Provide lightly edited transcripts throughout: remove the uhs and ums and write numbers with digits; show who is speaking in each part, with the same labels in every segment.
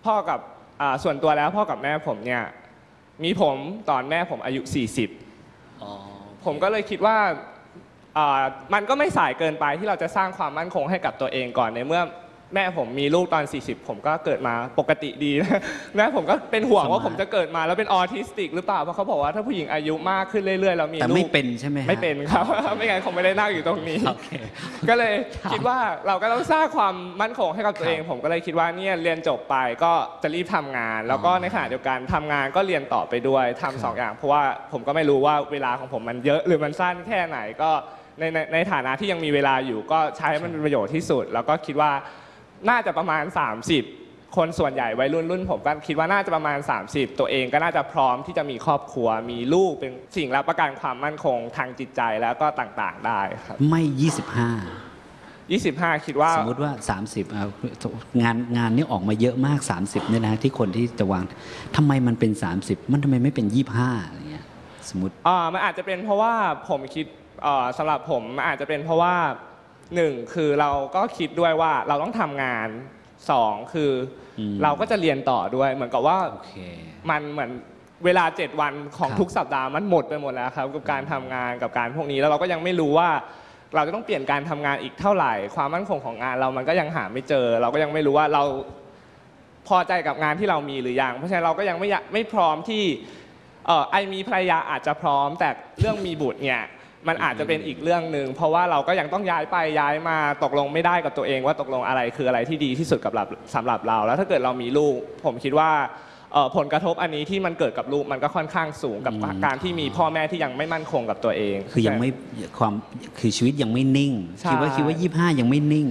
Speaker 1: พ่อกับส่วนตัวแล้วพ่อกับแม่ผมเนี่ยมีผมตอนแม่ผมอายุ40ผมก็เลยคิดว่ามันก็ไม่สายเกินไปที่เราจะสร้างความมั่นคงให้กับตัวเองก่อนในเมื่อแม่ผมมีลูกตอน40ผมก็เกิดมาปกติดีแม่ผมก็เป็นห่วงว่าผมจะเกิดมาแล้วเป็นออทิสติกหรือเปล่าเพราะเขาบอกว่าถ้าผู้หญิงอายุมากขึ้นเรื่อยๆแล้วมีลูก
Speaker 2: แต่ไม่เป็นใช่ไหม
Speaker 1: ไม่เป็นครับไม่งั้นคงไม่ได้นั่งอยู่ตรงนี้ก็เลยคิดว่าเราก็ต้องสร้างความมั่นคงให้กับตัวเองผมก็เลยคิดว่าเนี่ยเรียนจบไปก็จะรีบทำงานแล้วก็ในขณะเดียวกันทำงานก็เรียนต่อไปด้วยทำ2 อย่างเพราะว่าผมก็ไม่รู้ว่าเวลาของผมมันเยอะหรือมันสั้นแค่ไหนก็ในฐานะที่ยังมีเวลาอยู่ก็ใช้ให้มันเป็นประโยชน์ที่สุดแล้วก็คิดว่าน่าจะประมาณ30คนส่วนใหญ่วัยรุ่นผมก็คิดว่าน่าจะประมาณ30ตัวเองก็น่าจะพร้อมที่จะมีครอบครัวมีลูกเป็นสิ่งรับประกันความมั่นคงทางจิตใจแล้วก็ต่างๆได้ครับ
Speaker 2: ไม่
Speaker 1: 25คิดว่า
Speaker 2: สมมติว่า30งานนี้ออกมาเยอะมาก30เนี่ยนะที่คนที่จะวางทำไมมันเป็น30มันทำไมไม่เป็น25อะไรเงี้ยสมมติ
Speaker 1: มันอาจจะเป็นเพราะว่าผมคิดสำหรับผมอาจจะเป็นเพราะว่า1คือเราก็คิดด้วยว่าเราต้องทำงาน2คือเราก็จะเรียนต่อด้วยเหมือนกับว่ามันเหมือนเวลา7 วันของทุกสัปดาห์มันหมดไปหมดแล้วครับกับการทำงานกับการพวกนี้แล้วเราก็ยังไม่รู้ว่าเราจะต้องเปลี่ยนการทำงานอีกเท่าไหร่ความมั่นคงของงานเรามันก็ยังหาไม่เจอเราก็ยังไม่รู้ว่าเราพอใจกับงานที่เรามีหรือยังเพราะฉะนั้นเราก็ยังไม่พร้อมที่ไอมีภรรยาอาจจะพร้อมแต่เรื่องมีบุตรเนี่ยมันอาจจะเป็นอีกเรื่องหนึ่งเพราะว่าเราก็ยังต้องย้ายไปย้ายมาตกลงไม่ได้กับตัวเองว่าตกลงอะไรคืออะไรที่ดีที่สุดกับสำหรับเราแล้วถ้าเกิดเรามีลูกผมคิดว่าผลกระทบอันนี้ที่มันเกิดกับลูกมันก็ค่อนข้างสูงกับการที่มีพ่อแม่ที่ยังไม่มั่นคงกับตัวเอง
Speaker 2: คือยังไม่คือชีวิตยังไม่นิ่งคิดว่า25ยังไม่นิ่ง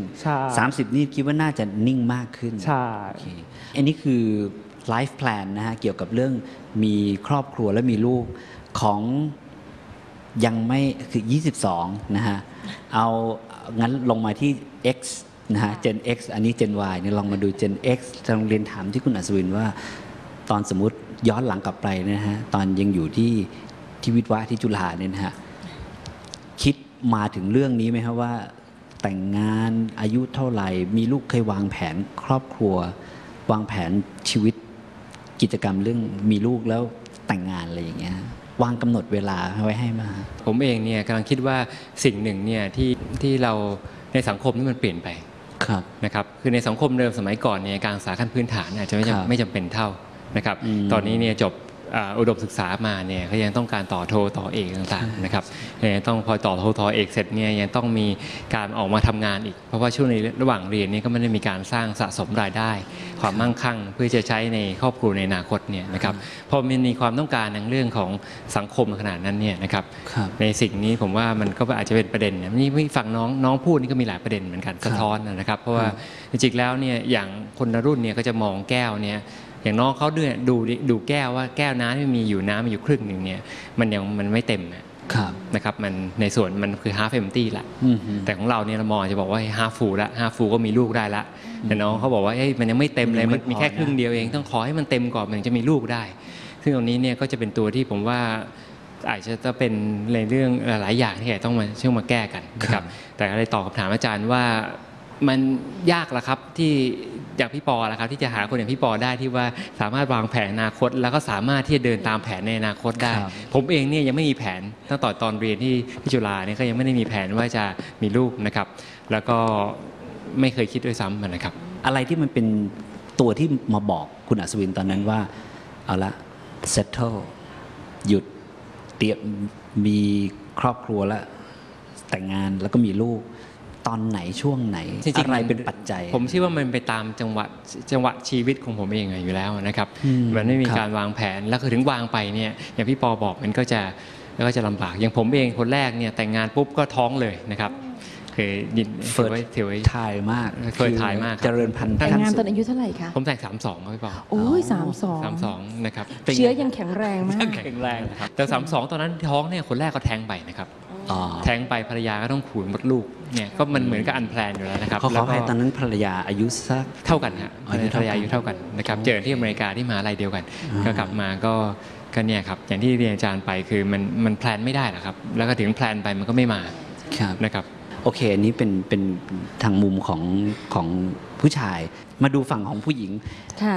Speaker 2: 30นี่คิดว่าน่าจะนิ่งมากขึ้น
Speaker 1: ใช่
Speaker 2: อันนี้คือไลฟ์แพลนนะฮะเกี่ยวกับเรื่องมีครอบครัวและมีลูกของยังไม่คือ22นะฮะเอางั้นลงมาที่ X นะฮะ Gen X อันนี้ Gen Y เนี่ยลองมาดู Gen X จะลองเรียนถามที่คุณอัศวินว่าตอนสมมติย้อนหลังกลับไปนะฮะตอนยังอยู่ที่วิทย์วะที่จุฬาเนี่ยนะฮะคิดมาถึงเรื่องนี้ไหมครับว่าแต่งงานอายุเท่าไหร่มีลูกเคยวางแผนครอบครัววางแผนชีวิตกิจกรรมเรื่องมีลูกแล้วแต่งงานอะไรอย่างเงี้ยวางกำหนดเวลาไว้ให้มา
Speaker 3: ผมเองเนี่ยกำลังคิดว่าสิ่งหนึ่งเนี่ยที่เราในสังคมที่มันเปลี่ยนไปนะครับคือในสังคมเดิมสมัยก่อนเนี่ยการศึกษาขั้นพื้นฐานอาจจะไม่จำเป็นเท่านะครับตอนนี้เนี่ยจบอุดมศึกษามาเนี่ยเขายังต้องการต่อโทต่อเอกต่างๆนะครับต้องพอต่อโทต่อเอกเสร็จเนี่ยยังต้องมีการออกมาทำงานอีกเพราะว่าช่วงในระหว่างเรียนนี่ก็ไม่ได้มีการสร้างสะสมรายได้ความมั่งคั่งเพื่อจะใช้ในครอบครัวในอนาคตเนี่ยนะครับพอมันมีความต้องการในเรื่องของสังคมขนาดนั้นเนี่ยนะครับในสิ่งนี้ผมว่ามันก็อาจจะเป็นประเด็นนี่ฟังน้องพูดนี่ก็มีหลายประเด็นเหมือนกันสะท้อนนะครับเพราะว่าจริงๆแล้วเนี่ยอย่างคนรุ่นเนี่ยก็จะมองแก้วเนี่ยอย่างน้องเขาดูแก้วว่าแก้วน้ำที่มีอยู่น้ำมีอยู่ครึ่งหนึ่งเนี่ยมันไม่เต็มนะครับมันในส่วนมันคือ half empty ละแต่ของเราเนี่ยเรามองจะบอกว่า half full ละ half full ก็มีลูกได้ละแต่น้องเขาบอกว่ามันยังไม่เต็มเลยมันมีแค่ครึ่งเดียวเองต้องขอให้มันเต็มก่อนมันจะมีลูกได้ซึ่งตรงนี้เนี่ยก็จะเป็นตัวที่ผมว่าอาจจะเป็นในเรื่องหลายอย่างที่ต้องมาช่วยมาแก้กันนะครับแต่อะไรตอบคำถามอาจารย์ว่ามันยากละครับที่อย่างพี่ปอละครับที่จะหาคนอย่างพี่ปอได้ที่ว่าสามารถวางแผนอนาคตแล้วก็สามารถที่จะเดินตามแผนในอนาคตได้ผมเองเนี่ยยังไม่มีแผนตั้งแต่ตอนเรียนที่จุฬาเนี่ยก็ยังไม่ได้มีแผนว่าจะมีลูกนะครับแล้วก็ไม่เคยคิดด้วยซ้ำนะครับ
Speaker 2: อะไรที่มันเป็นตัวที่มาบอกคุณอัศวินตอนนั้นว่าเอาละ settle หยุดเตรียมมีครอบครัวแล้วแต่งงานแล้วก็มีลูกตอนไหนช่วงไหนอะไรเป็นปัจจัย
Speaker 3: ผมคิดว่ามันไปตามจังหวะชีวิตของผมเองอยู่แล้วนะครับมันไม่มีการวางแผนแล้วถึงวางไปเนี่ยอย่างพี่ปอบอกมันก็จะลำบากอย่างผมเองคนแรกเนี่ยแต่งงานปุ๊บก็ท้องเลยนะครับคือยิน
Speaker 2: เฟิร์สถ่ายมาก
Speaker 3: เคยถ่ายมาก
Speaker 2: เจริญพันธุ์
Speaker 4: แต่งงานตอนอายุเท่าไหร่คะ
Speaker 3: ผมแต่ง32ครับพี่ปอ
Speaker 4: โอ้ย32
Speaker 3: นะครับ
Speaker 4: เชื้อยังแข็งแรงมาก
Speaker 3: แข็งแรงนะครับแต่32ตอนนั้นท้องเนี่ยคนแรกก็แท้งไปนะครับแท้งไปภรรยาก็ต้องขูดมดลูกเนี่ยก็มันเหมือนกับอันแพลนอยู่แล้วนะครับ
Speaker 2: เขาให้ตอนนั้นภรรยาอายุสัก
Speaker 3: เท่ากันฮะภรรยาอายุเท่ากันนะครับเจอที่อเมริกาที่มหาลัยเดียวกันก็กลับมาก็เนี่ยครับอย่างที่เรียนอาจารย์ไปคือมันแพลนไม่ได้หรอกครับแล้วก็ถึงแพลนไปมันก็ไม่มานะครับ
Speaker 2: โอเคอันนี้เป็นทางมุมของผู้ชายมาดูฝั่งของผู้หญิง